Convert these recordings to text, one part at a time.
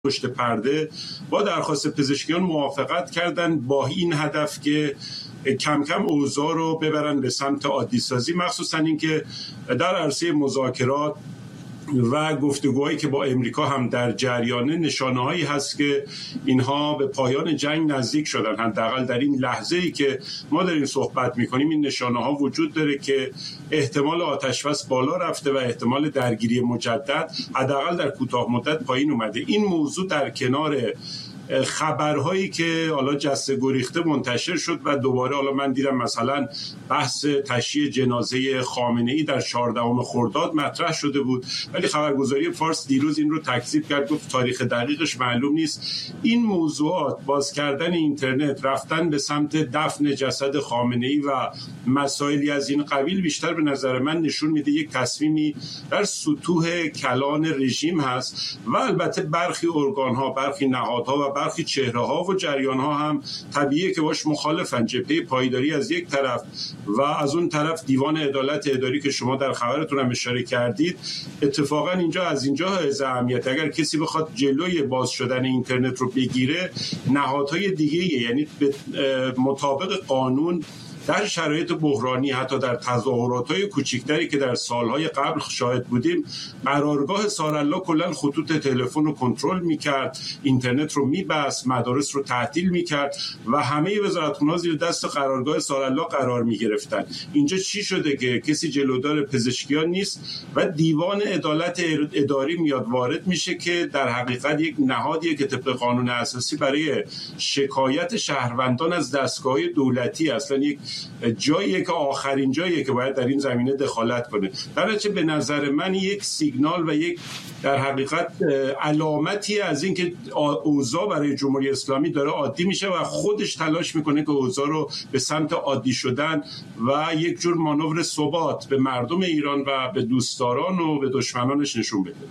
پشت پرده با درخواست پزشکیان موافقت کردن با این هدف که کم کم اوضاع رو ببرن به سمت عادی سازی، مخصوصا اینکه در عرصه مذاکرات و گفتگوهایی که با امریکا هم در جریانه نشانه‌هایی هست که اینها به پایان جنگ نزدیک شدن. حداقل در این لحظه‌ای که ما داریم صحبت می‌کنیم این نشانه‌ها وجود داره که احتمال آتش‌بس بالا رفته و احتمال درگیری مجدد حداقل در کوتاه مدت پایین اومده. این موضوع در کنار خبرهایی که حالا جسته گریخته منتشر شد و دوباره حالا من دیدم مثلا بحث تشییع جنازه خامنه‌ای در 14 خرداد مطرح شده بود، ولی خبرگزاری فارس دیروز این رو تکذیب کرد، گفت تاریخ دقیقش معلوم نیست. این موضوعات، باز کردن اینترنت، رفتن به سمت دفن جسد خامنه‌ای و مسائلی از این قبیل بیشتر به نظر من نشون میده یک تصمیمی در سطوح کلان رژیم هست و البته برخی ارگان‌ها، برخی نهادها و برخی چهره‌ها و جریان‌ها هم طبیعیه که باش مخالفن. جبهه پایداری از یک طرف و از اون طرف دیوان عدالت اداری که شما در خبرتون هم اشاره کردید. اتفاقا اینجا از اینجا حائز اهمیت، اگر کسی بخواد جلوی باز شدن اینترنت رو بگیره، نهادهای دیگه یعنی مطابق قانون در شرایط بحرانی، حتی در تظاهرات‌های کوچکتری که در سالهای قبل شاهد بودیم، قرارگاه سارالله کلاً خطوط تلفن رو کنترل می‌کرد، اینترنت رو می‌بست، مدارس رو تعطیل می‌کرد و همه وزارتخونه‌ها زیر دست قرارگاه سارالله قرار می‌گرفتن. اینجا چی شده که کسی جلودار پزشکیان نیست و دیوان عدالت اداری میاد وارد میشه که در حقیقت یک نهادیه که طبق قانون اساسی برای شکایت شهروندان از دستگاه‌های دولتی اصلاً یک جاییه که آخرین جاییه که باید در این زمینه دخالت کنه. در نتیجه به نظر من یک سیگنال و یک در حقیقت علامتی از این که اوضاع برای جمهوری اسلامی داره عادی میشه و خودش تلاش میکنه که اوضاع رو به سمت عادی شدن و یک جور مانور ثبات به مردم ایران و به دوستداران و به دشمنانش نشون بده.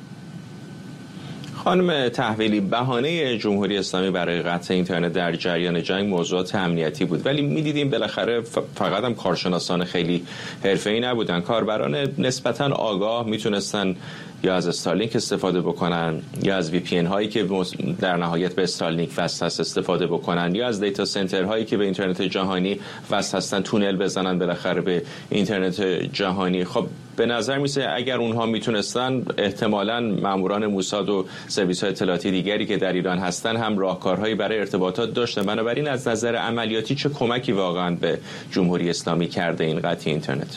خانم تحویلی، بهانه جمهوری اسلامی برای قطع اینترنت در جریان جنگ موضوعات امنیتی بود، ولی می‌دیدیم بالاخره فقط هم کارشناسان خیلی حرفه‌ای نبودن، کاربران نسبتاً آگاه میتونستن یا از استارلینک استفاده بکنن یا از VPN هایی که در نهایت به استارلینک وصل هست استفاده بکنن یا از دیتا سنتر هایی که به اینترنت جهانی وصل هستن تونل بزنن بالاخره به اینترنت جهانی. خب به نظر میسه اگر اونها میتونستن، احتمالاً ماموران موساد و سرویس های اطلاعاتی دیگری که در ایران هستن هم راهکارهایی برای ارتباطات داشتن. بنابراین از نظر عملیاتی چه کمکی واقعا به جمهوری اسلامی کرده این قطع اینترنت؟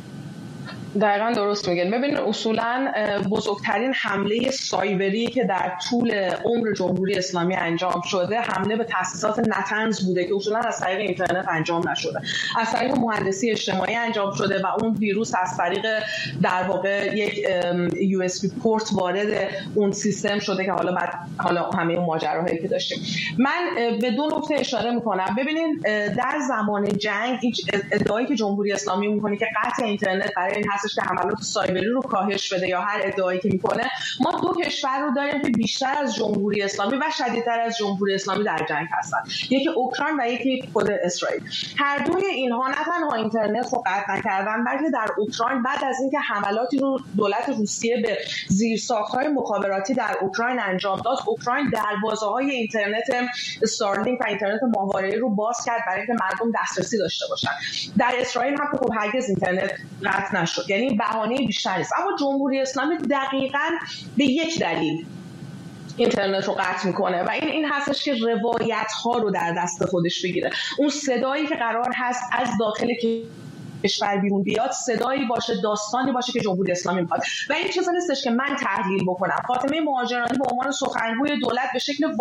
دقیقاً درست میگن. ببینید اصولاً بزرگترین حمله سایبری که در طول عمر جمهوری اسلامی انجام شده حمله به تأسیسات نتنز بوده که اصولاً از طریق اینترنت انجام نشده، از طریق مهندسی اجتماعی انجام شده و اون ویروس از طریق در واقع یک USB پورت وارد اون سیستم شده که حالا همه اون ماجراهایی که داشتیم. من به دو نکته اشاره میکنم. ببینید در زمان جنگ ادعایی که جمهوری اسلامی میکنه که قطع اینترنت برای این که حملات سایبری رو کاهش بده یا هر ادعایی که میکنه، ما دو کشور رو داریم که بیشتر از جمهوری اسلامی و شدیدتر از جمهوری اسلامی در جنگ هستن، یکی اوکراین و یکی خود اسرائیل. هر دوی اینها نه تنها اینترنت رو قطع نکردن، بلکه در اوکراین بعد از اینکه حملاتی رو دولت روسیه به زیرساخت‌های مخابراتی در اوکراین انجام داد، اوکراین دروازه‌های اینترنت استارلینک و اینترنت ماهواره‌ای رو باز کرد برای اینکه مردم دسترسی داشته باشن. در اسرائیل هم خب هرگز اینترنت قطع نشد، یعنی بهانه بیشتر نیست. اما جمهوری اسلامی دقیقاً به یک دلیل اینترنت رو قطع میکنه و این هستش که روایت ها رو در دست خودش بگیره. اون صدایی که قرار هست از داخل کشور بیرون بیاد صدایی باشه، داستانی باشه که جمهوری اسلامی میخواد و این چیزی نیستش که من تحلیل بکنم. فاطمه مهاجرانی به عنوان سخنگوی دولت به شکل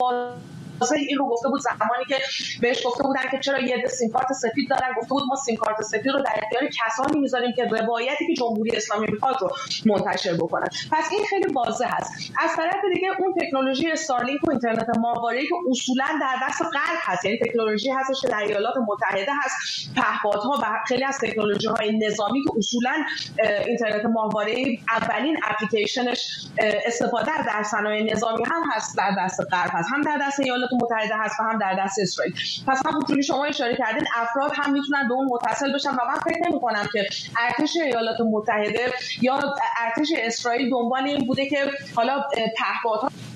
این رو گفته بود زمانی که بهش گفته بودن که چرا یه عده سیم کارت سفید دارن، گفته بود ما سیم کارت سفید رو در اختیار کسانی میذاریم که روایتی که جمهوری اسلامی میخواد رو منتشر بکنن. پس این خیلی واضح هست. از طرف دیگه اون تکنولوژی استارلینک و اینترنت ماهواره‌ای که اصولا در دست غرب هست، یعنی تکنولوژی هستش که در ایالات متحده هست، پهپادها و خیلی از تکنولوژی‌های نظامی که اصولا اینترنت ماهواره‌ای اولین اپلیکیشنش استفاده در صنایع نظامی هم هست، در دست غرب هست، هم در دست ایالات متحده هست و هم در دست اسرائیل. پس همونجوری شما اشاره کردین افراد هم میتونن به اون متصل بشن و من فکر نمی‌کنم که ارتش ایالات متحده یا ارتش اسرائیل دنبال این بوده که حالا پهپادها